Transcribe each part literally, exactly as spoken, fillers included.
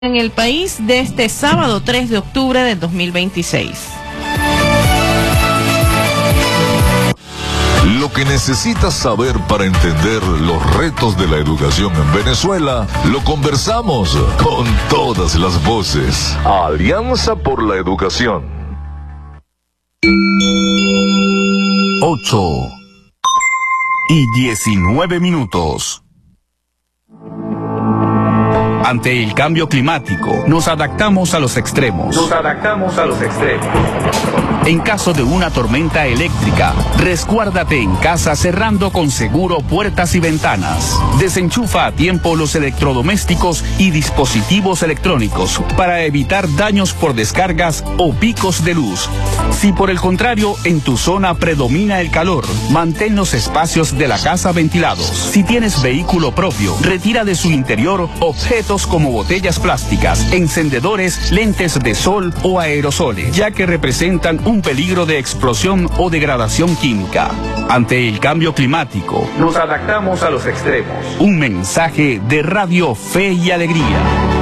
en el país de este sábado tres de octubre del dos mil veintiséis. Lo que necesitas saber para entender los retos de la educación en Venezuela, lo conversamos con todas las voces. Alianza por la Educación. ocho y diecinueve minutos. Ante el cambio climático, nos adaptamos a los extremos. Nos adaptamos a los extremos. En caso de una tormenta eléctrica, resguárdate en casa cerrando con seguro puertas y ventanas. Desenchufa a tiempo los electrodomésticos y dispositivos electrónicos para evitar daños por descargas o picos de luz. Si por el contrario en tu zona predomina el calor, mantén los espacios de la casa ventilados. Si tienes vehículo propio, retira de su interior objetos como botellas plásticas, encendedores, lentes de sol o aerosoles, ya que representan un peligro de explosión o degradación química. Ante el cambio climático, nos adaptamos a los extremos. Un mensaje de Radio Fe y Alegría.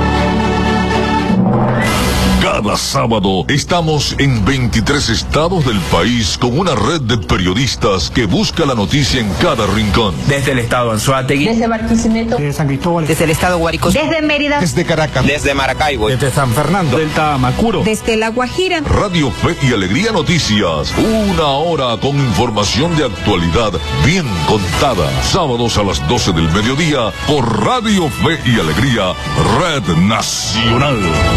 Cada sábado estamos en veintitrés estados del país con una red de periodistas que busca la noticia en cada rincón. Desde el estado Anzoátegui, desde Barquisimeto, desde San Cristóbal, desde el estado Guárico, desde Mérida, desde Caracas, desde Maracaibo, desde San Fernando, del Tamacuro, desde La Guajira. Radio Fe y Alegría Noticias, una hora con información de actualidad bien contada. Sábados a las doce del mediodía por Radio Fe y Alegría, Red Nacional.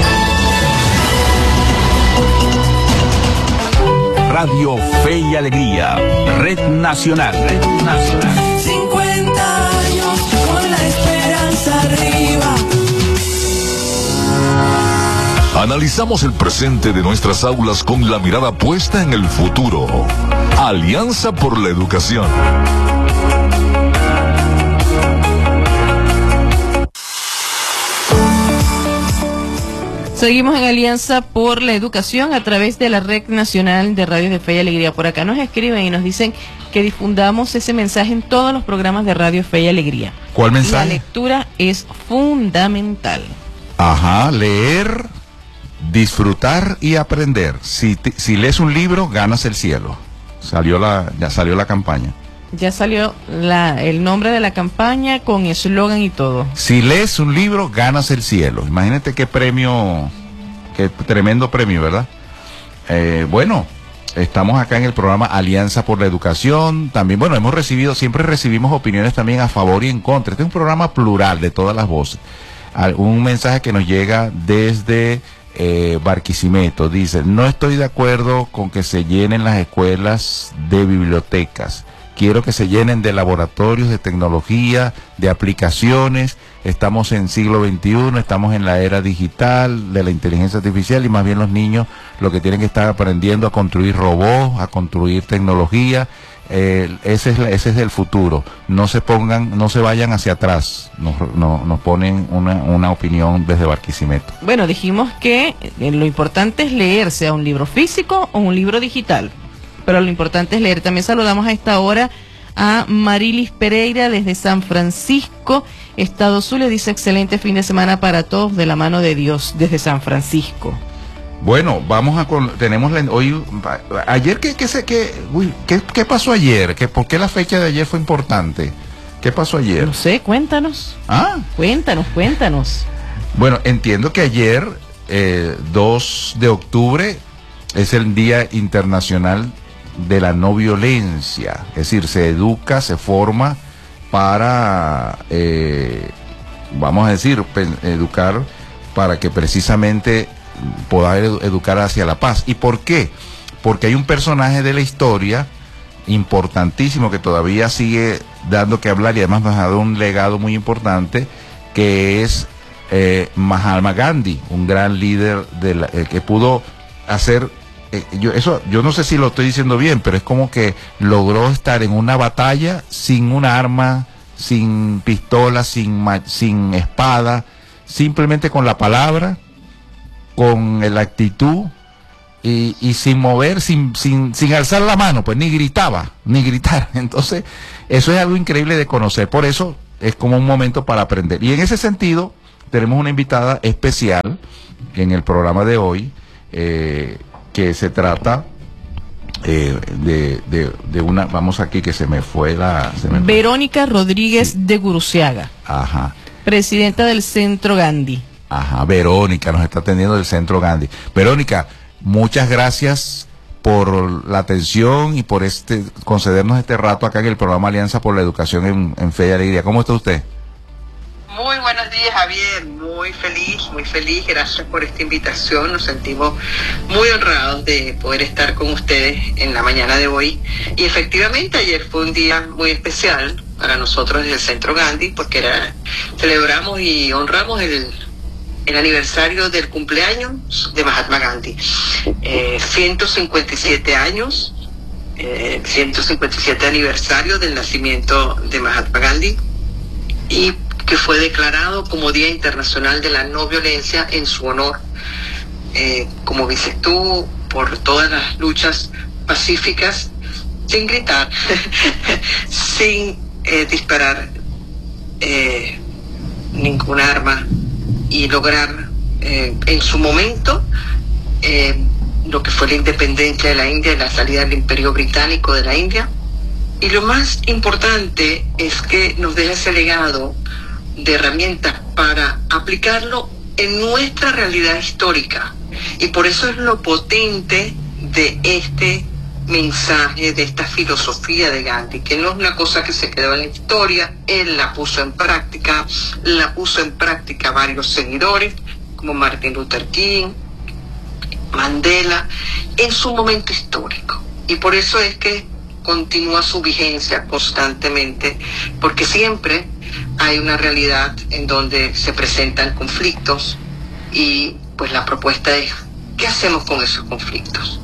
Radio Fe y Alegría, Red Nacional. Red Nacional. cincuenta años con la esperanza arriba. Analizamos el presente de nuestras aulas con la mirada puesta en el futuro. Alianza por la Educación. Seguimos en Alianza por la Educación a través de la Red Nacional de Radios de Fe y Alegría. Por acá nos escriben y nos dicen que difundamos ese mensaje en todos los programas de Radio Fe y Alegría. ¿Cuál mensaje? La lectura es fundamental. Ajá, leer, disfrutar y aprender. Si, te, si lees un libro, ganas el cielo. Salió la, ya salió la campaña. Ya salió la, el nombre de la campaña con eslogan y todo. Si lees un libro, ganas el cielo. Imagínate qué premio, qué tremendo premio, ¿verdad? Eh, bueno, estamos acá en el programa Alianza por la Educación. También, bueno, hemos recibido, siempre recibimos opiniones también a favor y en contra. Este es un programa plural de todas las voces. Un mensaje que nos llega desde eh, Barquisimeto. Dice, no estoy de acuerdo con que se llenen las escuelas de bibliotecas. Quiero que se llenen de laboratorios, de tecnología, de aplicaciones. Estamos en siglo veintiuno, estamos en la era digital, de la inteligencia artificial, y más bien los niños lo que tienen que estar aprendiendo a construir robots, a construir tecnología. Eh, ese es la, ese es el futuro. No se pongan, no se vayan hacia atrás. Nos, no, nos ponen una, una opinión desde Barquisimeto. Bueno, dijimos que lo importante es leer, sea un libro físico o un libro digital. Pero lo importante es leer. También saludamos a esta hora a Marilis Pereira desde San Francisco, Estado Zulia. Dice, excelente fin de semana para todos, de la mano de Dios, desde San Francisco. Bueno, vamos a con, tenemos la, hoy ayer qué qué sé qué uy, qué qué pasó ayer, ¿Qué, por qué la fecha de ayer fue importante, qué pasó ayer. No sé, cuéntanos. Ah, cuéntanos, cuéntanos. Bueno, entiendo que ayer eh, dos de octubre es el Día Internacional de la No Violencia, es decir, se educa, se forma para, eh, vamos a decir, educar para que precisamente poder educar hacia la paz. ¿Y por qué? Porque hay un personaje de la historia importantísimo que todavía sigue dando que hablar y además nos ha dado un legado muy importante, que es eh, Mahatma Gandhi, un gran líder de la, eh, que pudo hacer Eh, yo eso yo no sé si lo estoy diciendo bien, pero es como que logró estar en una batalla sin un arma, sin pistola, sin sin espada, simplemente con la palabra, con la actitud y, y sin mover, sin sin sin alzar la mano, pues ni gritaba, ni gritar. Entonces, eso es algo increíble de conocer. Por eso es como un momento para aprender. Y en ese sentido, tenemos una invitada especial en el programa de hoy, eh, que se trata eh, de, de, de una, vamos aquí que se me fue la... Se me fue. Verónica Rodríguez Sí. de Guruciaga, Ajá. presidenta del Centro Gandhi. Ajá, Verónica nos está atendiendo del Centro Gandhi. Verónica, muchas gracias por la atención y por este concedernos este rato acá en el programa Alianza por la Educación en, en Fe y Alegría. ¿Cómo está usted? Muy buenos días, Javier. Muy feliz, muy feliz. Gracias por esta invitación. Nos sentimos muy honrados de poder estar con ustedes en la mañana de hoy. Y efectivamente ayer fue un día muy especial para nosotros desde el Centro Gandhi, porque era, celebramos y honramos el el aniversario del cumpleaños de Mahatma Gandhi. Eh, ciento cincuenta y siete años, eh, ciento cincuenta y siete aniversario del nacimiento de Mahatma Gandhi, y que fue declarado como Día Internacional de la No Violencia en su honor. Eh, como dices tú, por todas las luchas pacíficas, sin gritar, sin eh, disparar eh, ningún arma, y lograr eh, en su momento eh, lo que fue la independencia de la India y la salida del Imperio Británico de la India. Y lo más importante es que nos deja ese legado de herramientas para aplicarlo en nuestra realidad histórica. Y por eso es lo potente de este mensaje, de esta filosofía de Gandhi, que no es una cosa que se quedó en la historia. Él la puso en práctica, la puso en práctica varios seguidores, como Martin Luther King, Mandela, en su momento histórico. Y por eso es que continúa su vigencia constantemente, porque siempre hay una realidad en donde se presentan conflictos, y pues la propuesta es, ¿qué hacemos con esos conflictos?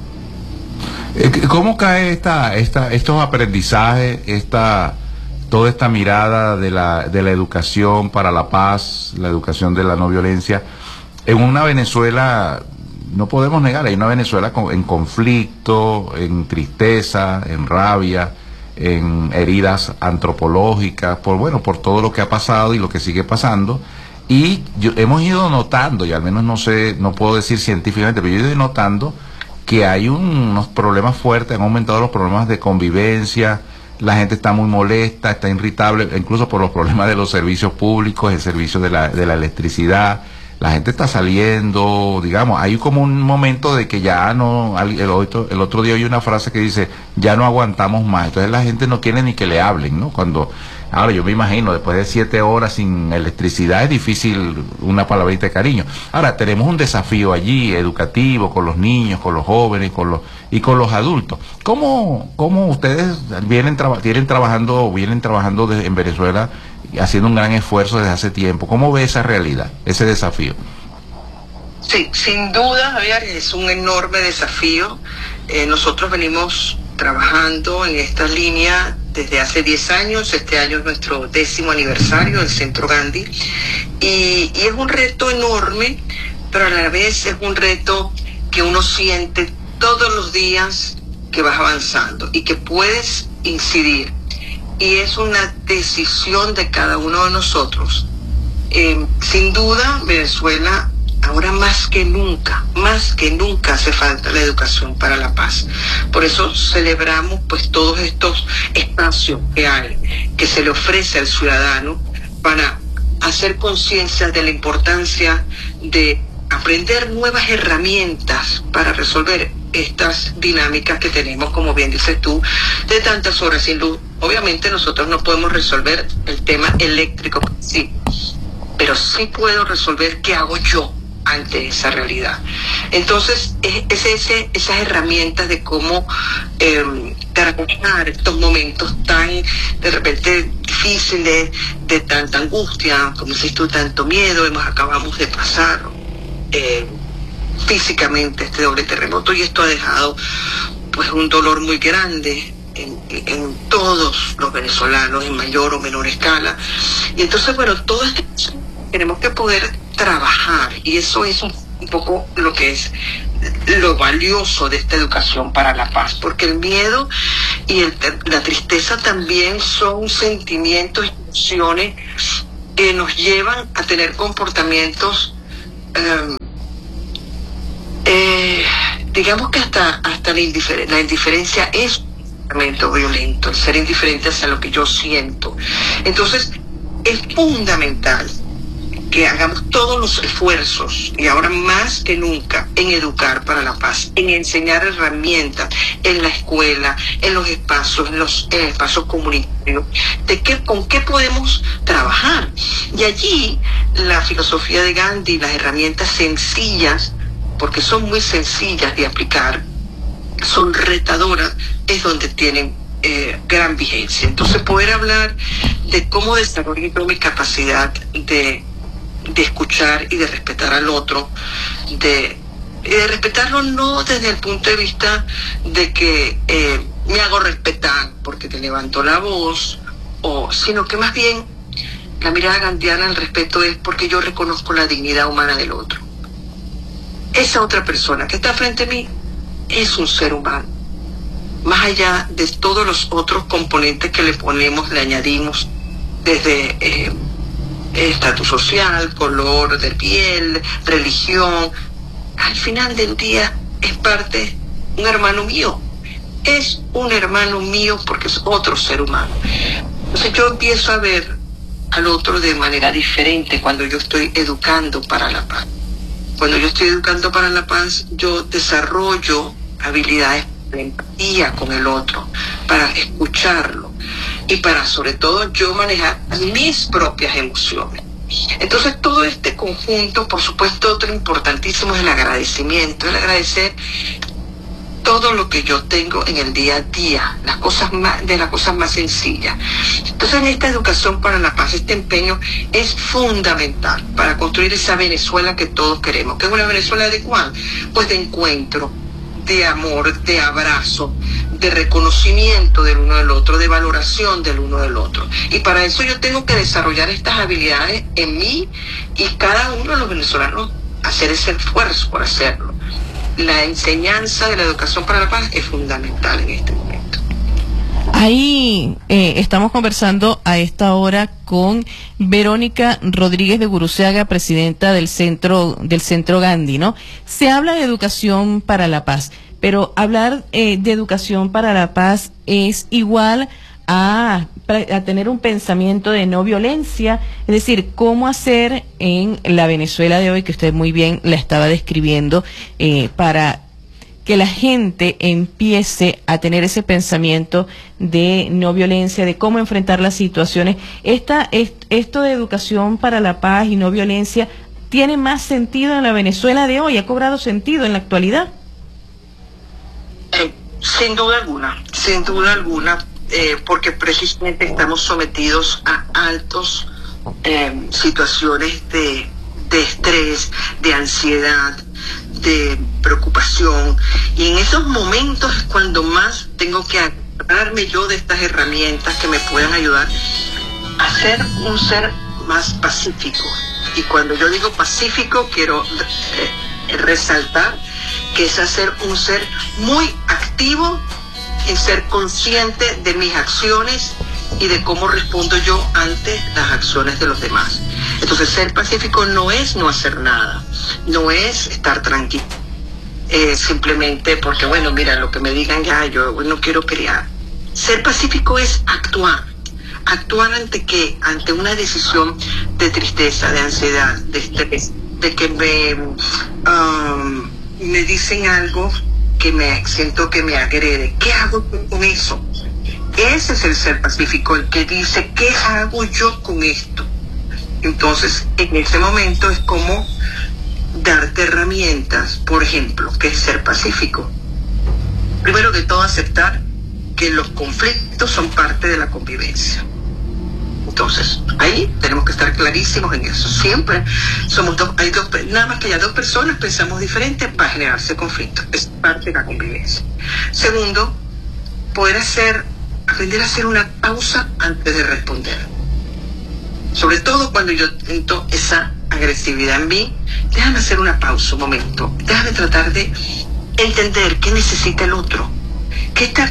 ¿Cómo cae esta, esta, estos aprendizajes, esta, toda esta mirada de la, de la educación para la paz, la educación de la no violencia, en una Venezuela, no podemos negar, hay una Venezuela con, en conflicto, en tristeza, en rabia, en heridas antropológicas, por bueno, por todo lo que ha pasado y lo que sigue pasando? Y yo, hemos ido notando, y al menos no sé, no puedo decir científicamente, pero yo he ido notando que hay un, unos problemas fuertes, han aumentado los problemas de convivencia, la gente está muy molesta, está irritable, incluso por los problemas de los servicios públicos, el servicio de la, de la electricidad. La gente está saliendo, digamos, hay como un momento de que ya no, el otro, el otro día oí una frase que dice, ya no aguantamos más. Entonces la gente no quiere ni que le hablen, ¿no? Cuando, ahora yo me imagino, después de siete horas sin electricidad es difícil una palabrita de cariño. Ahora tenemos un desafío allí, educativo, con los niños, con los jóvenes, con los, y con los adultos. ¿Cómo, cómo ustedes vienen, traba, vienen trabajando, vienen trabajando de, en Venezuela, haciendo un gran esfuerzo desde hace tiempo? ¿Cómo ve esa realidad, ese desafío? Sí, sin duda, Javier, es un enorme desafío. Eh, nosotros venimos trabajando en esta línea desde hace diez años. Este año es nuestro décimo aniversario del Centro Gandhi, y, y es un reto enorme, pero a la vez es un reto que uno siente todos los días que vas avanzando y que puedes incidir. Y es una decisión de cada uno de nosotros. Eh, sin duda, Venezuela, ahora más que nunca, más que nunca hace falta la educación para la paz. Por eso celebramos pues todos estos espacios que hay, que se le ofrece al ciudadano para hacer conciencia de la importancia de aprender nuevas herramientas para resolver estas dinámicas que tenemos, como bien dices tú, de tantas horas sin luz. Obviamente nosotros no podemos resolver el tema eléctrico, sí, pero sí puedo resolver qué hago yo ante esa realidad. Entonces, es, es ese, esas herramientas de cómo eh, trabajar estos momentos tan, de repente, difíciles, de tanta angustia, como dices tú, tanto miedo. Hemos acabamos de pasar eh, físicamente este doble terremoto, y esto ha dejado pues un dolor muy grande en, en todos los venezolanos, en mayor o menor escala. Y entonces, bueno, todo esto tenemos que poder trabajar, y eso es un, un poco lo que es lo valioso de esta educación para la paz, porque el miedo y el, la tristeza también son sentimientos y emociones que nos llevan a tener comportamientos, eh, eh, digamos que hasta, hasta la, indifer la indiferencia es un comportamiento violento, el ser indiferente hacia lo que yo siento. Entonces, es fundamental que hagamos todos los esfuerzos, y ahora más que nunca, en educar para la paz, en enseñar herramientas en la escuela, en los espacios, en los en espacios comunitarios, de qué, con qué podemos trabajar. Y allí la filosofía de Gandhi, las herramientas sencillas, porque son muy sencillas de aplicar, son retadoras, es donde tienen eh, gran vigencia. Entonces, poder hablar de cómo desarrollar mi capacidad de de escuchar y de respetar al otro, de, de respetarlo no desde el punto de vista de que eh, me hago respetar porque te levanto la voz, o, sino que más bien la mirada gandiana al respeto es porque yo reconozco la dignidad humana del otro. Esa otra persona que está frente a mí es un ser humano, más allá de todos los otros componentes que le ponemos, le añadimos desde eh, estatus social, color de piel, religión. Al final del día es parte, un hermano mío, es un hermano mío porque es otro ser humano. Entonces yo empiezo a ver al otro de manera diferente cuando yo estoy educando para la paz. Cuando yo estoy educando para la paz, yo desarrollo habilidades de empatía con el otro, para escucharlo y para, sobre todo, yo manejar mis propias emociones. Entonces, todo este conjunto, por supuesto, otro importantísimo es el agradecimiento, el agradecer todo lo que yo tengo en el día a día, las cosas más, de las cosas más sencillas. Entonces, en esta educación para la paz, este empeño es fundamental para construir esa Venezuela que todos queremos. ¿Qué es una Venezuela de cuál? Pues de encuentro, de amor, de abrazo, de reconocimiento del uno del otro, de valoración del uno del otro. Y para eso yo tengo que desarrollar estas habilidades en mí y cada uno de los venezolanos hacer ese esfuerzo por hacerlo. La enseñanza de la educación para la paz es fundamental en este momento. Ahí eh, estamos conversando a esta hora con Verónica Rodríguez de Guruceaga, presidenta del centro del Centro Gandhi, ¿no? Se habla de educación para la paz, pero hablar eh, de educación para la paz es igual a, a tener un pensamiento de no violencia, es decir, cómo hacer en la Venezuela de hoy, que usted muy bien la estaba describiendo, eh, para que la gente empiece a tener ese pensamiento de no violencia, de cómo enfrentar las situaciones. Esta, esto de educación para la paz y no violencia tiene más sentido en la Venezuela de hoy, ha cobrado sentido en la actualidad. Eh, sin duda alguna, sin duda alguna, eh, porque precisamente estamos sometidos a altos eh, situaciones de, de estrés, de ansiedad, de preocupación, y en esos momentos es cuando más tengo que agarrarme yo de estas herramientas que me puedan ayudar a ser un ser más pacífico. Y cuando yo digo pacífico, quiero eh, resaltar que es hacer un ser muy activo en ser consciente de mis acciones y de cómo respondo yo ante las acciones de los demás. Entonces, ser pacífico no es no hacer nada, no es estar tranquilo, eh, simplemente porque, bueno, mira, lo que me digan ya, yo no quiero pelear. Ser pacífico es actuar, actuar ante qué, ante una decisión de tristeza, de ansiedad, de estrés, de que me, um, me dicen algo que me siento que me agrede. ¿Qué hago con eso? Ese es el ser pacífico, el que dice, ¿qué hago yo con esto? Entonces, en ese momento es como darte herramientas, por ejemplo, que es ser pacífico. Primero que todo, aceptar que los conflictos son parte de la convivencia. Entonces, ahí tenemos que estar clarísimos en eso. Siempre somos dos, hay dos, nada más que haya dos personas, pensamos diferente, va a generarse conflicto. Es parte de la convivencia. Segundo, poder hacer, aprender a hacer una pausa antes de responder. Sobre todo cuando yo siento esa agresividad en mí, déjame hacer una pausa, un momento. Déjame tratar de entender qué necesita el otro, qué está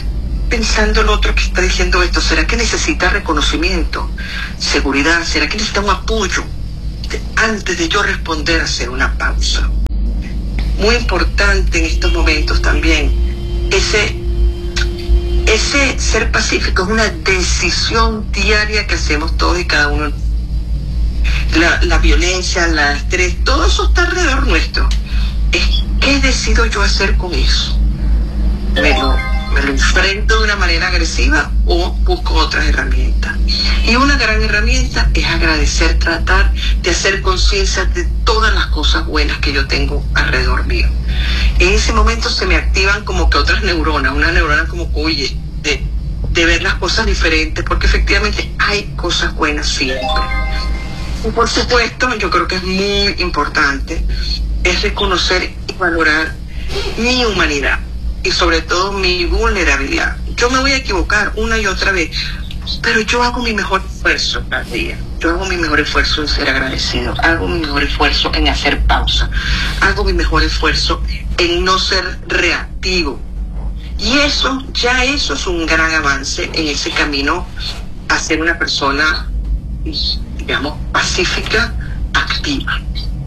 pensando el otro que está diciendo esto? ¿Será que necesita reconocimiento, seguridad? ¿Será que necesita un apoyo? De, antes de yo responder, hacer una pausa. Muy importante en estos momentos también, ese, ese ser pacífico es una decisión diaria que hacemos todos y cada uno. La, la violencia, el estrés, todo eso está alrededor nuestro. Es, ¿qué decido yo hacer con eso? ¿Me lo, me lo enfrento de una manera agresiva o busco otras herramientas? Y una gran herramienta es agradecer, tratar de hacer conciencia de todas las cosas buenas que yo tengo alrededor mío. En ese momento se me activan como que otras neuronas, una neurona como que, oye, de, de ver las cosas diferentes, porque efectivamente hay cosas buenas siempre. Y por supuesto, yo creo que es muy importante, es reconocer y valorar mi humanidad y sobre todo mi vulnerabilidad. Yo me voy a equivocar una y otra vez, pero yo hago mi mejor esfuerzo cada día. Yo hago mi mejor esfuerzo en ser agradecido, hago mi mejor esfuerzo en hacer pausa, hago mi mejor esfuerzo en no ser reactivo. Y eso, ya eso es un gran avance en ese camino a ser una persona, digamos, pacífica, activa.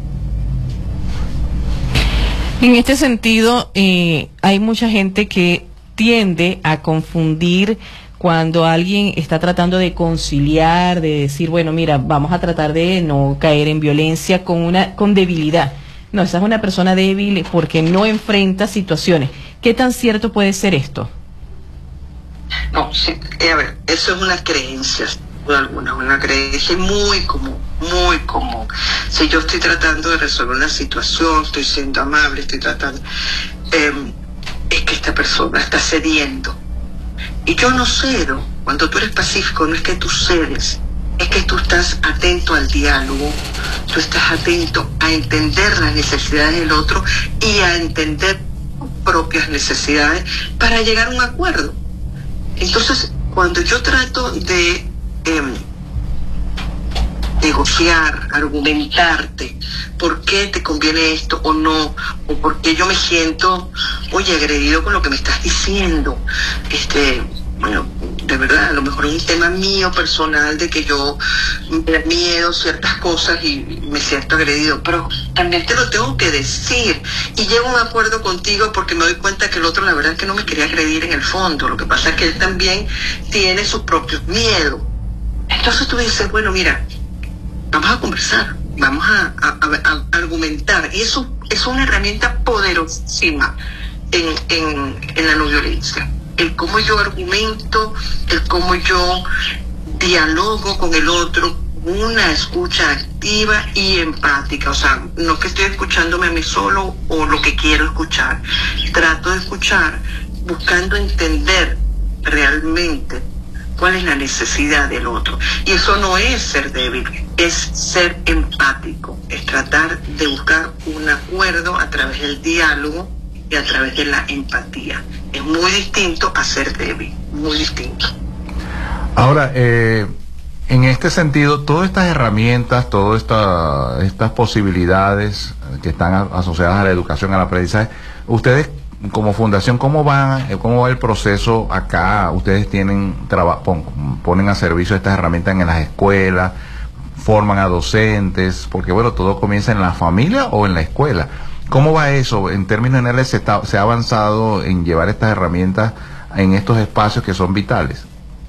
En este sentido, eh, hay mucha gente que tiende a confundir cuando alguien está tratando de conciliar, de decir, bueno, mira, vamos a tratar de no caer en violencia con una con debilidad. No, esa es una persona débil porque no enfrenta situaciones. ¿Qué tan cierto puede ser esto? No, sí, eh, a ver, eso es una creencia, alguna, una creencia muy común, muy común. Si yo estoy tratando de resolver una situación, estoy siendo amable, estoy tratando, eh, es que esta persona está cediendo. Y yo no cedo. Cuando tú eres pacífico, no es que tú cedes, es que tú estás atento al diálogo, tú estás atento a entender las necesidades del otro y a entender tus propias necesidades para llegar a un acuerdo. Entonces, cuando yo trato de eh, negociar, argumentarte por qué te conviene esto o no, o por qué yo me siento, oye, agredido con lo que me estás diciendo, este, bueno, de verdad, a lo mejor es un tema mío personal de que yo me da miedo ciertas cosas y me siento agredido, pero también te lo tengo que decir y llego a un acuerdo contigo porque me doy cuenta que el otro la verdad es que no me quería agredir en el fondo. Lo que pasa es que él también tiene sus propios miedos. Entonces tú dices, bueno, mira, vamos a conversar, vamos a, a, a, a argumentar, y eso es una herramienta poderosísima en, en, en la no violencia. El cómo yo argumento, el cómo yo dialogo con el otro, una escucha activa y empática. O sea, no que estoy escuchándome a mí solo o lo que quiero escuchar. Trato de escuchar buscando entender realmente cuál es la necesidad del otro. Y eso no es ser débil, es ser empático, es tratar de buscar un acuerdo a través del diálogo y a través de la empatía. Es muy distinto a ser débil, muy distinto. Ahora, eh, en este sentido, todas estas herramientas, todas esta, estas posibilidades que están a, asociadas a la educación, al aprendizaje, ustedes como fundación, ¿cómo va, cómo va el proceso acá? Ustedes tienen traba, pon, ponen a servicio estas herramientas en las escuelas, forman a docentes, porque bueno, todo comienza en la familia o en la escuela. ¿Cómo va eso? En términos generales, ¿se, está, se ha avanzado en llevar estas herramientas en estos espacios que son vitales?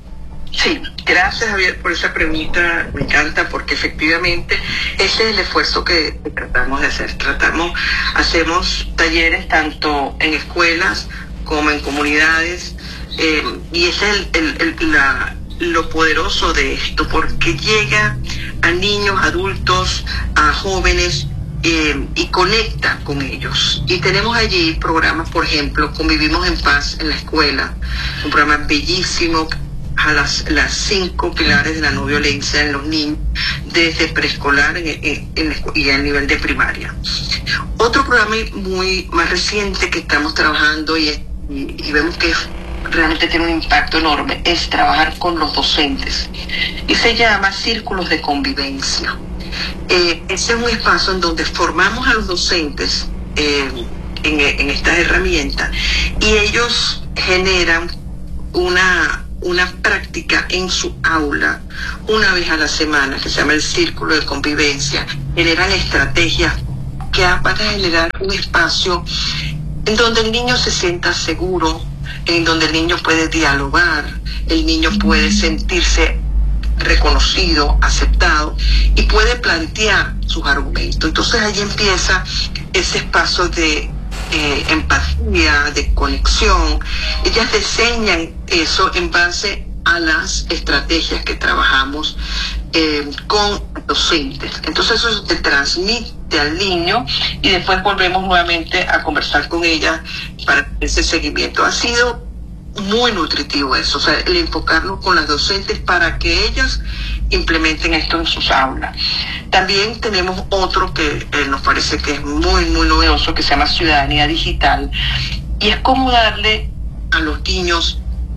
Sí, gracias Javier por esa pregunta, me encanta porque efectivamente ese es el esfuerzo que tratamos de hacer. Tratamos, hacemos talleres tanto en escuelas como en comunidades eh, y ese es el, el, el, la, lo poderoso de esto, porque llega a niños, adultos, a jóvenes, Eh, y conecta con ellos. Y tenemos allí programas, por ejemplo, Convivimos en Paz en la escuela, un programa bellísimo a las, las cinco pilares de la no violencia en los niños, desde preescolar en, en, en, y a nivel de primaria. Otro programa muy más reciente que estamos trabajando y, y, y vemos que realmente tiene un impacto enorme, es trabajar con los docentes. Y se llama Círculos de Convivencia. Eh, ese es un espacio en donde formamos a los docentes eh, en, en estas herramientas y ellos generan una, una práctica en su aula una vez a la semana que se llama el círculo de convivencia. Generan estrategias que van a generar un espacio en donde el niño se sienta seguro, en donde el niño puede dialogar, el niño puede sentirse reconocido, aceptado y puede plantear sus argumentos. Entonces allí empieza ese espacio de eh, empatía, de conexión. Ellas diseñan eso en base a las estrategias que trabajamos eh, con docentes. Entonces eso se transmite al niño y después volvemos nuevamente a conversar con ella para ese seguimiento. Ha sido muy nutritivo eso, o sea, el enfocarnos con las docentes para que ellas implementen esto en sus aulas. También tenemos otro que eh, nos parece que es muy, muy novedoso, que se llama Ciudadanía Digital, y es cómo darle a los niños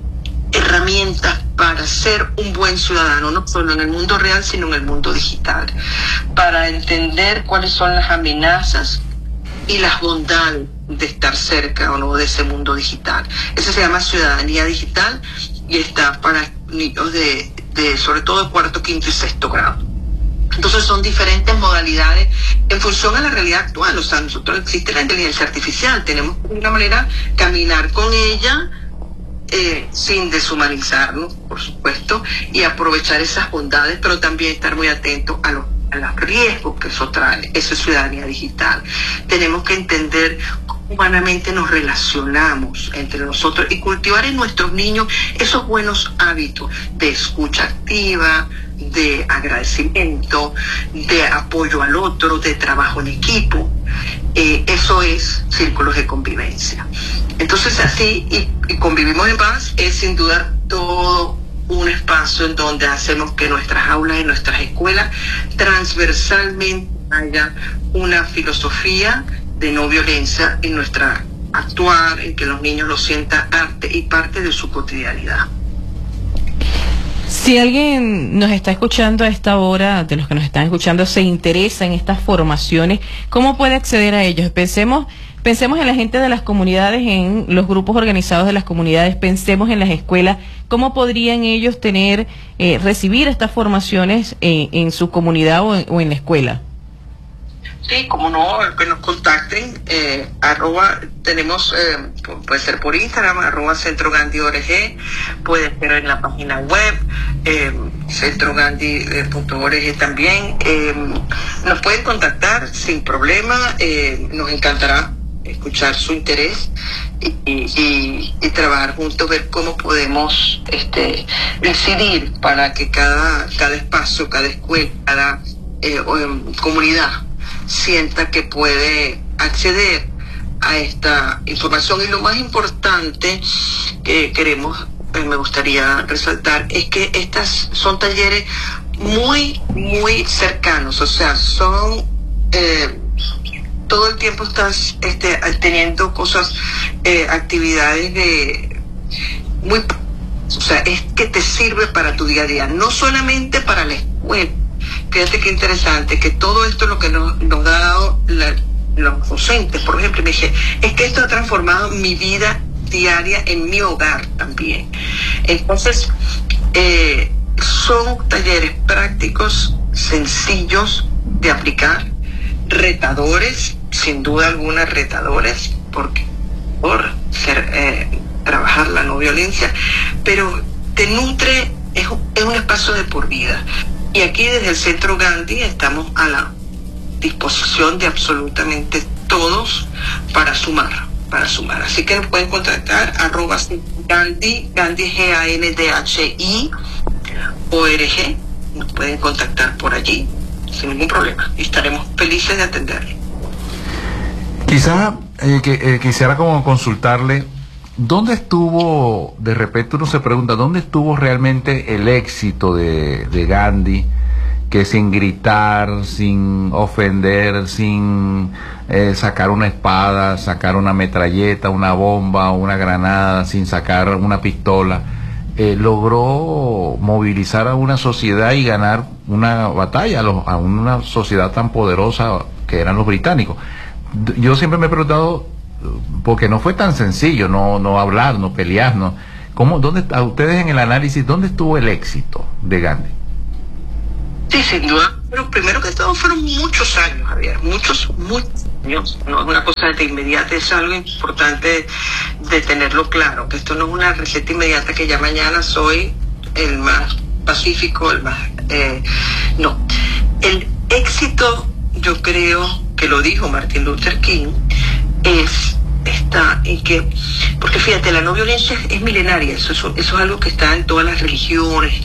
herramientas para ser un buen ciudadano, no solo en el mundo real, sino en el mundo digital, para entender cuáles son las amenazas y las bondades de estar cerca o no de ese mundo digital. Eso se llama Ciudadanía Digital y está para niños de, de sobre todo de cuarto, quinto y sexto grado. Entonces son diferentes modalidades en función a la realidad actual. O sea, nosotros existe la inteligencia artificial, tenemos de alguna manera caminar con ella eh, sin deshumanizarnos, por supuesto, y aprovechar esas bondades, pero también estar muy atentos a los a los riesgos que eso trae. Eso es ciudadanía digital. Tenemos que entender cómo humanamente nos relacionamos entre nosotros y cultivar en nuestros niños esos buenos hábitos de escucha activa, de agradecimiento, de apoyo al otro, de trabajo en equipo. Eh, eso es círculos de convivencia. Entonces así, y, y convivimos en paz, es sin duda todo un espacio en donde hacemos que nuestras aulas y nuestras escuelas transversalmente haya una filosofía de no violencia en nuestra actuar, en que los niños lo sientan arte y parte de su cotidianidad. Si alguien nos está escuchando a esta hora, de los que nos están escuchando, se interesa en estas formaciones, ¿cómo puede acceder a ellos? Pensemos Pensemos en la gente de las comunidades, en los grupos organizados de las comunidades, pensemos en las escuelas, ¿cómo podrían ellos tener, eh, recibir estas formaciones eh, en su comunidad o en, o en la escuela? Sí, como no, que nos contacten, eh, arroba, tenemos, eh, puede ser por Instagram, arroba Centro Gandhi O R G, puede ser en la página web, eh, centro gandhi punto org también, eh, nos pueden contactar sin problema, eh, nos encantará escuchar su interés y, y, y trabajar juntos, ver cómo podemos este, incidir para que cada, cada espacio, cada escuela, cada eh, comunidad sienta que puede acceder a esta información. Y lo más importante que queremos, eh, me gustaría resaltar, es que estas son talleres muy, muy cercanos, o sea, son... Eh, todo el tiempo estás este, teniendo cosas, eh, actividades de muy, o sea, es que te sirve para tu día a día, no solamente para la escuela. Fíjate qué interesante, que todo esto lo que nos, nos ha dado la, los docentes, por ejemplo, me dije, es que esto ha transformado mi vida diaria en mi hogar también. Entonces, eh, son talleres prácticos, sencillos de aplicar, retadores, sin duda alguna retadores, porque por ser, eh, trabajar la no violencia, pero te nutre, es, es un espacio de por vida. Y aquí desde el Centro Gandhi estamos a la disposición de absolutamente todos para sumar, para sumar. Así que nos pueden contactar, arroba Gandhi, Gandhi G A N D H I O R G, nos pueden contactar por allí sin ningún problema y estaremos felices de atenderlo. Quizá eh, que, eh, quisiera como consultarle, ¿dónde estuvo, de repente uno se pregunta, ¿dónde estuvo realmente el éxito de, de Gandhi, que sin gritar, sin ofender, sin eh, sacar una espada, sacar una metralleta, una bomba, una granada, sin sacar una pistola, eh, logró movilizar a una sociedad y ganar una batalla a, los, a una sociedad tan poderosa que eran los británicos? Yo siempre me he preguntado, porque no fue tan sencillo, no, no hablar, no pelear, no. ¿Cómo, dónde, a ustedes en el análisis, dónde estuvo el éxito de Gandhi? Sí, sin duda. Pero primero que todo fueron muchos años, Javier. Muchos, muchos años. No es una cosa de inmediata, es algo importante de tenerlo claro. Que esto no es una receta inmediata que ya mañana soy el más pacífico, el más... Eh, no. El éxito, yo creo que lo dijo Martin Luther King, es... está en que, porque fíjate, la no violencia es milenaria, eso, eso, eso es algo que está en todas las religiones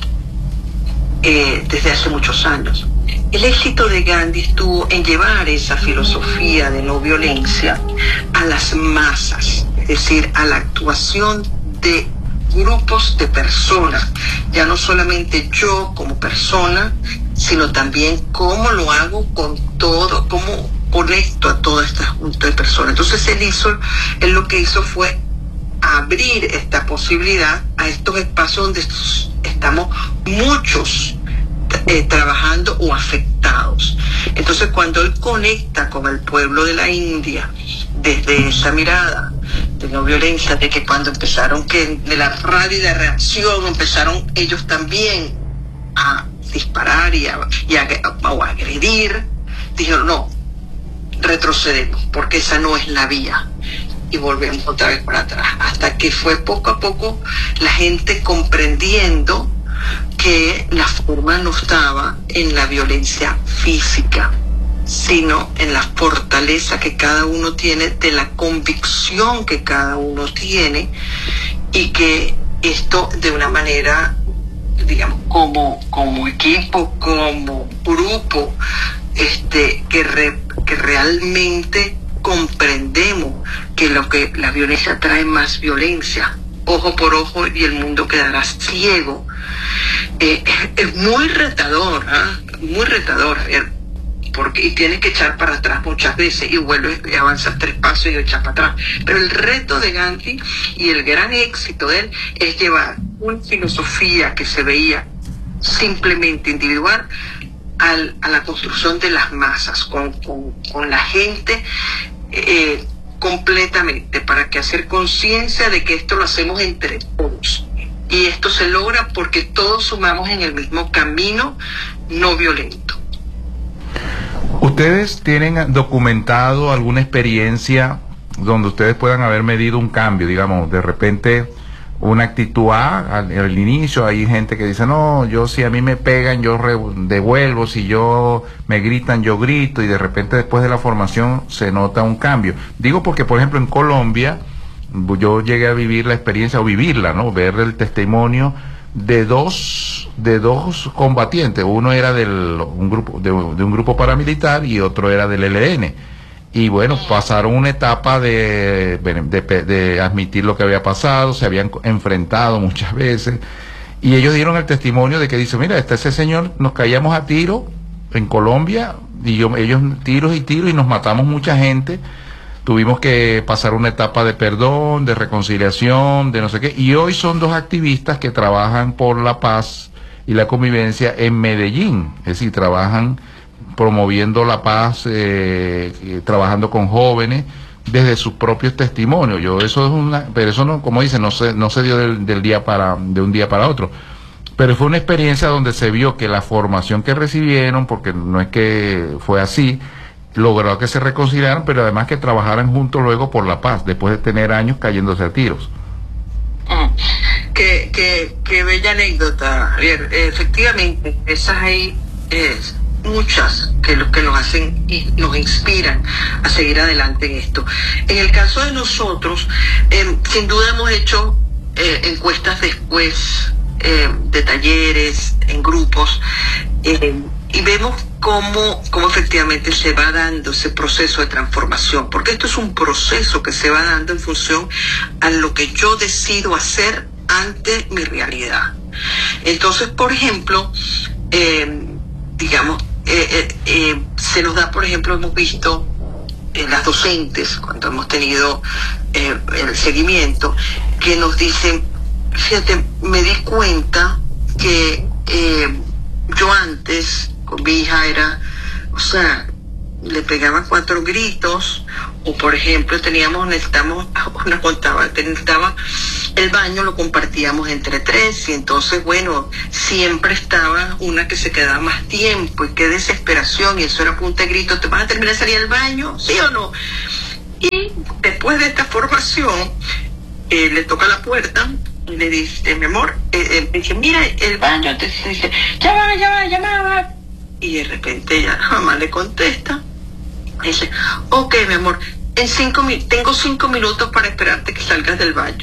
eh, desde hace muchos años. El éxito de Gandhi estuvo en llevar esa filosofía de no violencia a las masas, es decir, a la actuación de grupos de personas, ya no solamente yo como persona, sino también cómo lo hago con todo, cómo conecto a toda esta junta de personas. Entonces él hizo, él lo que hizo fue abrir esta posibilidad a estos espacios donde estamos muchos eh, trabajando o afectados. Entonces cuando él conecta con el pueblo de la India desde esa mirada de no violencia, de que cuando empezaron que de la rápida reacción empezaron ellos también a disparar y a, y a, o a agredir, dijeron no, retrocedemos, porque esa no es la vía, y volvemos otra vez para atrás, hasta que fue poco a poco la gente comprendiendo que la forma no estaba en la violencia física, sino en la fortaleza que cada uno tiene, de la convicción que cada uno tiene, y que esto de una manera, digamos, como, como equipo, como grupo, este, que, re, que realmente comprendemos que lo que la violencia trae más violencia, ojo por ojo y el mundo quedará ciego. Eh, es muy retador, ¿eh? muy retador, Javier, porque y tienes que echar para atrás muchas veces y vuelves y avanzas tres pasos y echas para atrás. Pero el reto de Gandhi y el gran éxito de él es llevar una filosofía que se veía simplemente individual al, a la construcción de las masas, con, con, con la gente eh, completamente, para que hacer conciencia de que esto lo hacemos entre todos. Y esto se logra porque todos sumamos en el mismo camino no violento. ¿Ustedes tienen documentado alguna experiencia donde ustedes puedan haber medido un cambio? Digamos, de repente una actitud A, al, al inicio hay gente que dice, no, yo si a mí me pegan, yo re, devuelvo, si yo me gritan, yo grito, y de repente después de la formación se nota un cambio. Digo porque, por ejemplo, en Colombia, yo llegué a vivir la experiencia, o vivirla, ¿no? Ver el testimonio de dos de dos combatientes. Uno era del un grupo de, de un grupo paramilitar y otro era del E L N, y bueno, pasaron una etapa de, de, de admitir lo que había pasado, se habían enfrentado muchas veces, y ellos dieron el testimonio de que dice, mira, este ese señor, nos caíamos a tiro en Colombia, y yo, ellos tiros y tiros, y nos matamos mucha gente. Tuvimos que pasar una etapa de perdón, de reconciliación, de no sé qué, y hoy son dos activistas que trabajan por la paz y la convivencia en Medellín, es decir, trabajan promoviendo la paz, eh, trabajando con jóvenes desde sus propios testimonios. Yo eso es una, pero eso no, como dicen, no se no se dio del, del día para de un día para otro, pero fue una experiencia donde se vio que la formación que recibieron, porque no es que fue así, logró que se reconciliaran, pero además que trabajaran juntos luego por la paz, después de tener años cayéndose a tiros. Mm. Qué, qué, qué bella anécdota, Javier. Efectivamente, esas hay eh, muchas que, lo, que nos hacen y nos inspiran a seguir adelante en esto. En el caso de nosotros, eh, sin duda hemos hecho eh, encuestas después eh, de talleres, en grupos, eh, y vemos cómo, cómo efectivamente se va dando ese proceso de transformación, porque esto es un proceso que se va dando en función a lo que yo decido hacer ante mi realidad. Entonces, por ejemplo, eh, digamos, eh, eh, eh, se nos da, por ejemplo, hemos visto en las docentes, cuando hemos tenido eh, el seguimiento, que nos dicen, fíjate, me di cuenta que eh, yo antes con mi hija era, o sea, le pegaba cuatro gritos, o por ejemplo teníamos, necesitamos, una contaba, necesitaba el baño lo compartíamos entre tres y entonces, bueno, siempre estaba una que se quedaba más tiempo y qué desesperación, y eso era punta de grito, ¿te van a terminar de salir al baño? ¿Sí o no? Y después de esta formación, eh, le toca la puerta y le dice, mi amor, eh, eh, dice, mira, el baño, te dice, ya va, ya va, ya va. Y de repente ya la mamá le contesta, dice, ok, mi amor, en cinco mi- tengo cinco minutos para esperarte que salgas del baño.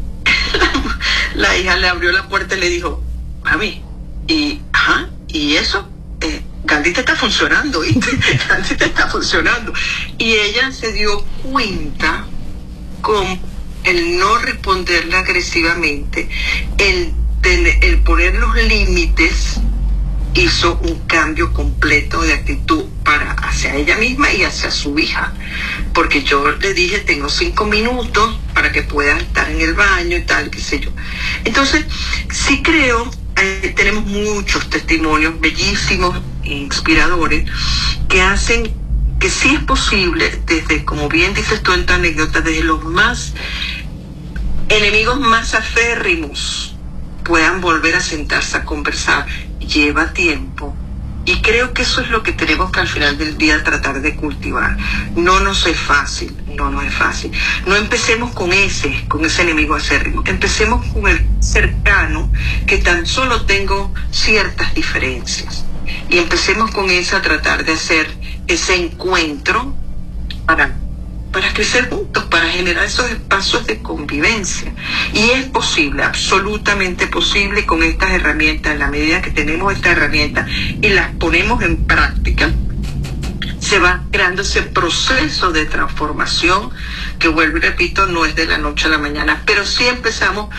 La, la hija le abrió la puerta y le dijo, mami, y, ajá, y eso, eh, Gandhi te está funcionando, ¿viste? Gandhi te está funcionando. Y ella se dio cuenta con el no responderle agresivamente, el, tener- el poner los límites, hizo un cambio completo de actitud para hacia ella misma y hacia su hija, porque yo le dije, tengo cinco minutos para que puedas estar en el baño y tal, qué sé yo. Entonces, sí creo, eh, tenemos muchos testimonios bellísimos e inspiradores que hacen que sí es posible, desde, como bien dices tú en tu anécdota, desde los más enemigos más aférrimos puedan volver a sentarse a conversar. Lleva tiempo. Y creo que eso es lo que tenemos que al final del día tratar de cultivar. No nos es fácil, no nos es fácil. No empecemos con ese, con ese enemigo acérrimo. Empecemos con el cercano, que tan solo tengo ciertas diferencias. Y empecemos con ese a tratar de hacer ese encuentro para para crecer juntos, para generar esos espacios de convivencia. Y es posible, absolutamente posible, con estas herramientas. En la medida que tenemos estas herramientas y las ponemos en práctica, se va creando ese proceso de transformación que, vuelvo y repito, no es de la noche a la mañana, pero sí empezamos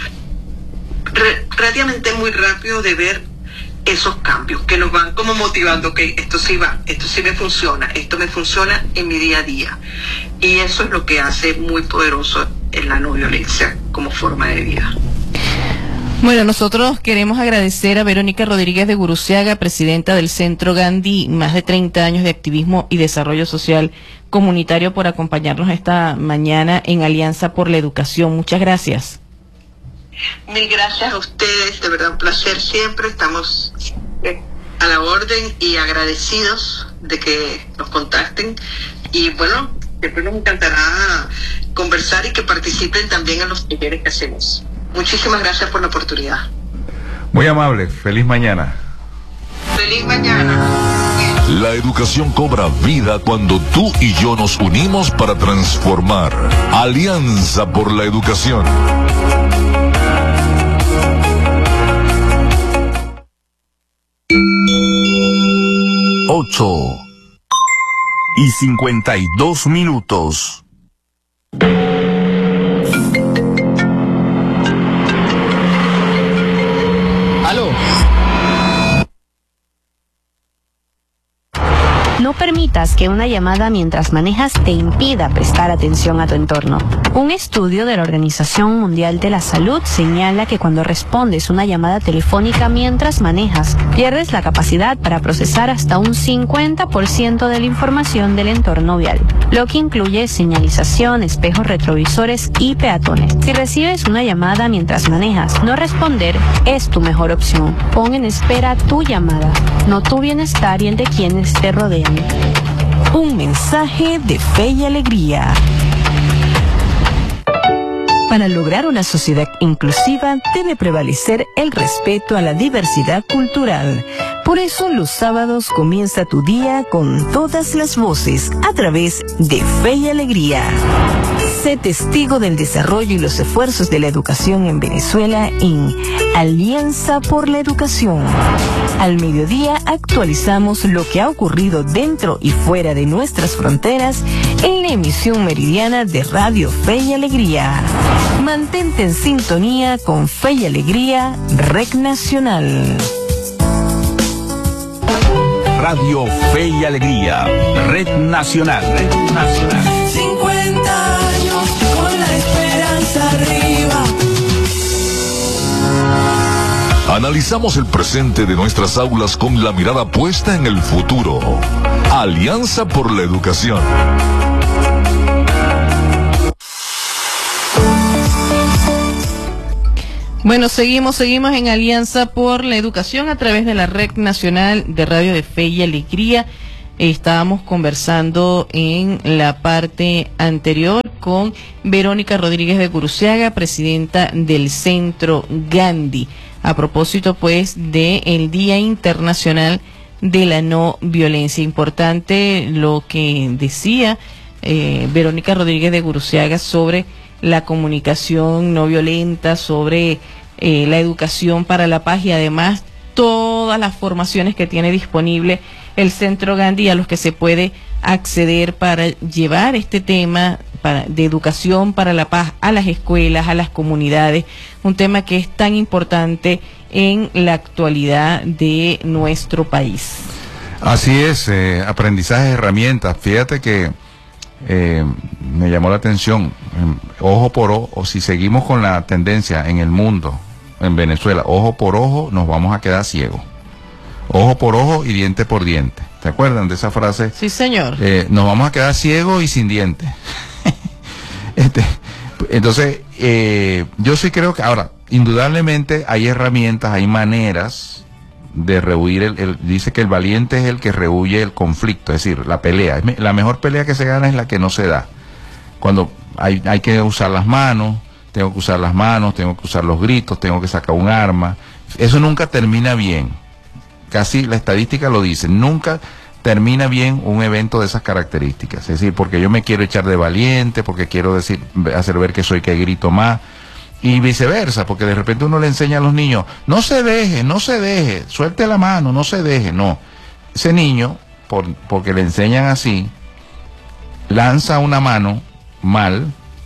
re- relativamente muy rápido de ver esos cambios que nos van como motivando, que esto sí va, esto sí me funciona, esto me funciona en mi día a día. Y eso es lo que hace muy poderoso en la no violencia como forma de vida. Bueno, nosotros queremos agradecer a Verónica Rodríguez de Guruciaga, presidenta del Centro Gandhi, más de treinta años de activismo y desarrollo social comunitario, por acompañarnos esta mañana en Alianza por la Educación. Muchas gracias. Mil gracias a ustedes, de verdad un placer siempre, estamos a la orden y agradecidos de que nos contacten, y bueno, siempre nos encantará conversar y que participen también en los talleres que hacemos. Muchísimas gracias por la oportunidad. Muy amable, feliz mañana. Feliz mañana. La educación cobra vida cuando tú y yo nos unimos para transformar. Alianza por la Educación. Ocho y cincuenta y dos minutos. Aló. No permitas que una llamada mientras manejas te impida prestar atención a tu entorno. Un estudio de la Organización Mundial de la Salud señala que cuando respondes una llamada telefónica mientras manejas, pierdes la capacidad para procesar hasta un cincuenta por ciento de la información del entorno vial, lo que incluye señalización, espejos retrovisores y peatones. Si recibes una llamada mientras manejas, no responder es tu mejor opción. Pon en espera tu llamada, no tu bienestar y el de quienes te rodean. Un mensaje de fe y alegría. Para lograr una sociedad inclusiva debe prevalecer el respeto a la diversidad cultural. Por eso los sábados comienza tu día con todas las voces a través de Fe y Alegría. Sé testigo del desarrollo y los esfuerzos de la educación en Venezuela en Alianza por la Educación. Al mediodía actualizamos lo que ha ocurrido dentro y fuera de nuestras fronteras en la emisión meridiana de Radio Fe y Alegría. Mantente en sintonía con Fe y Alegría, Red Nacional. Radio Fe y Alegría, Red Nacional. Red Nacional. cincuenta años con la esperanza arriba. Analizamos el presente de nuestras aulas con la mirada puesta en el futuro. Alianza por la Educación. Bueno, seguimos, seguimos en Alianza por la Educación a través de la Red Nacional de Radio de Fe y Alegría. Estábamos conversando en la parte anterior con Verónica Rodríguez de Guruciaga, presidenta del Centro Gandhi, a propósito pues del Día Internacional de la No Violencia. Importante lo que decía eh, Verónica Rodríguez de Guruciaga sobre la comunicación no violenta, sobre eh, la educación para la paz y además todas las formaciones que tiene disponible el Centro Gandhi, a los que se puede acceder para llevar este tema para, de educación para la paz a las escuelas, a las comunidades, un tema que es tan importante en la actualidad de nuestro país. Así es, eh, aprendizaje de herramientas. Fíjate que eh, me llamó la atención, eh, ojo por ojo, o si seguimos con la tendencia en el mundo, en Venezuela, ojo por ojo, nos vamos a quedar ciegos. Ojo por ojo y diente por diente. ¿Te acuerdan de esa frase? Sí, señor. Eh, nos vamos a quedar ciegos y sin dientes. este, entonces, eh, yo sí creo que, ahora, indudablemente hay herramientas, hay maneras de rehuir, el, el, dice que el valiente es el que rehuye el conflicto, es decir, la pelea. La mejor pelea que se gana es la que no se da. Cuando hay, hay que usar las manos, tengo que usar las manos, tengo que usar los gritos, tengo que sacar un arma. Eso nunca termina bien. Casi la estadística lo dice, nunca termina bien un evento de esas características. Es decir, porque yo me quiero echar de valiente, porque quiero decir, hacer ver que soy que grito más, y viceversa, porque de repente uno le enseña a los niños, no se deje, no se deje, suelte la mano, no se deje, no. Ese niño, por, porque le enseñan así, lanza una mano mal,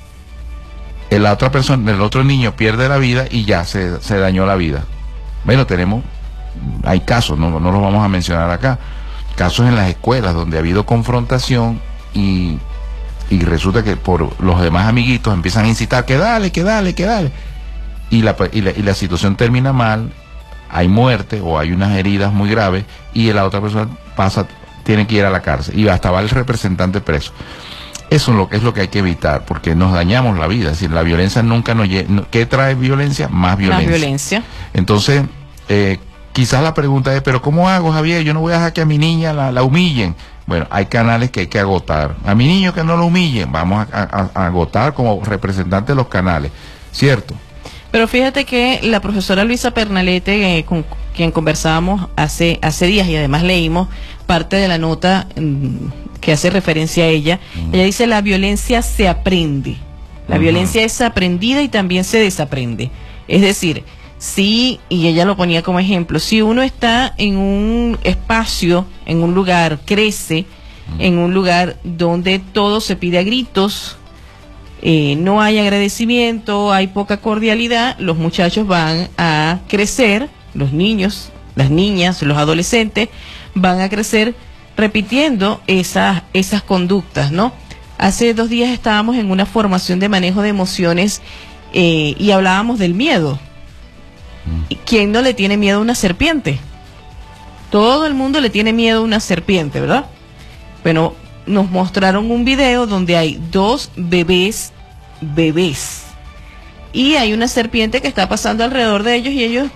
la otra persona, el otro niño pierde la vida y ya se, se dañó la vida. Bueno, tenemos... hay casos, no, no los vamos a mencionar acá, casos en las escuelas donde ha habido confrontación y, y resulta que por los demás amiguitos empiezan a incitar que dale, que dale, que dale, y la, y la, y la situación termina mal, hay muerte o hay unas heridas muy graves y la otra persona pasa, tiene que ir a la cárcel y hasta va el representante preso. Eso es lo que es lo que hay que evitar, porque nos dañamos la vida. Es decir, la violencia nunca nos lleva. ¿Qué trae violencia? Más violencia. Más violencia. Entonces, eh, quizás la pregunta es, ¿pero cómo hago, Javier? Yo no voy a dejar que a mi niña la, la humillen. Bueno, hay canales que hay que agotar. A mi niño que no lo humillen, vamos a, a, a agotar como representantes de los canales, ¿cierto? Pero fíjate que la profesora Luisa Pernalete, eh, con quien conversábamos hace, hace días y además leímos parte de la nota mmm, que hace referencia a ella, mm. ella dice la violencia se aprende. La uh-huh. violencia es aprendida y también se desaprende. Es decir, sí, y ella lo ponía como ejemplo, si uno está en un espacio, en un lugar, crece, mm. en un lugar donde todo se pide a gritos, eh, no hay agradecimiento, hay poca cordialidad, los muchachos van a crecer, los niños, las niñas, los adolescentes, van a crecer repitiendo esas, esas conductas, ¿no? Hace dos días estábamos en una formación de manejo de emociones eh, y hablábamos del miedo. ¿Quién no le tiene miedo a una serpiente? Todo el mundo le tiene miedo a una serpiente, ¿verdad? Bueno, nos mostraron un video donde hay dos bebés, bebés, y hay una serpiente que está pasando alrededor de ellos y ellos,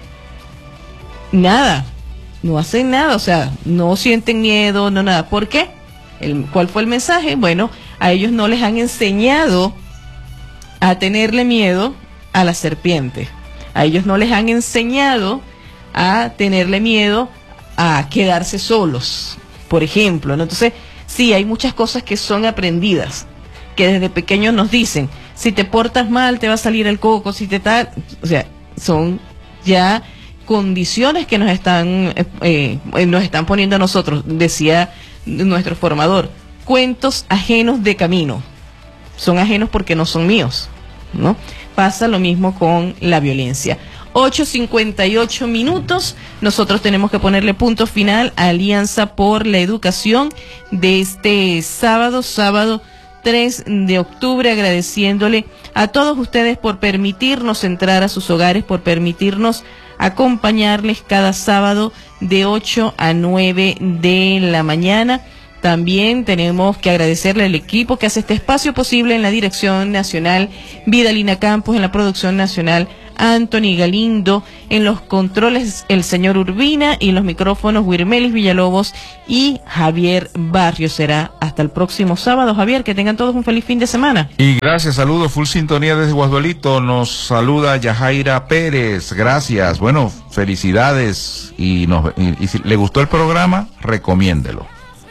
nada, no hacen nada, o sea, no sienten miedo, no nada. ¿Por qué? El, ¿Cuál fue el mensaje? Bueno, a ellos no les han enseñado a tenerle miedo a la serpiente. A ellos no les han enseñado a tenerle miedo a quedarse solos, por ejemplo, ¿no? Entonces, sí, hay muchas cosas que son aprendidas, que desde pequeños nos dicen, si te portas mal te va a salir el coco, si te tal, o sea, son ya condiciones que nos están eh, nos están poniendo a nosotros, decía nuestro formador, cuentos ajenos de camino, son ajenos porque no son míos, ¿no? Pasa lo mismo con la violencia. ocho cincuenta y ocho minutos, nosotros tenemos que ponerle punto final a Alianza por la Educación de este sábado, sábado tres de octubre, agradeciéndole a todos ustedes por permitirnos entrar a sus hogares, por permitirnos acompañarles cada sábado de ocho a nueve de la mañana. También tenemos que agradecerle al equipo que hace este espacio posible en la Dirección Nacional, Vidalina Campos, en la Producción Nacional, Anthony Galindo, en los controles el señor Urbina y en los micrófonos Wirmelis Villalobos y Javier Barrios. Será hasta el próximo sábado. Javier, que tengan todos un feliz fin de semana. Y gracias, saludos, full sintonía desde Guasdualito, nos saluda Yajaira Pérez, gracias, bueno, felicidades y, nos, y, y si le gustó el programa, recomiéndelo.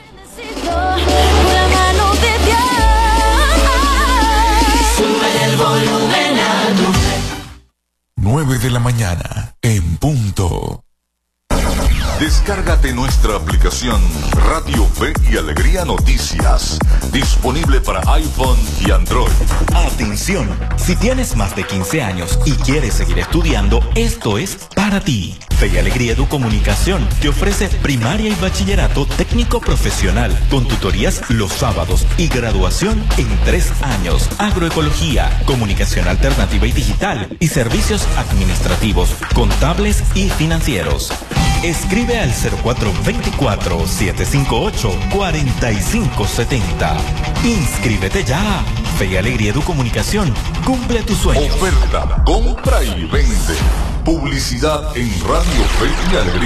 nueve de la mañana, en punto. Descárgate nuestra aplicación Radio Fe y Alegría Noticias, disponible para iPhone y Android. Atención, si tienes más de quince años y quieres seguir estudiando, esto es para ti. Fe y Alegría Educomunicación te ofrece primaria y bachillerato técnico profesional con tutorías los sábados y graduación en tres años. Agroecología, comunicación alternativa y digital y servicios administrativos, contables y financieros. Escribe al cero cuatro dos cuatro, siete cinco ocho, cuatro cinco siete cero. Inscríbete ya. Fe y Alegría Educomunicación. Cumple tu sueño. Oferta, compra y vende. Publicidad en Radio Fe y Alegría.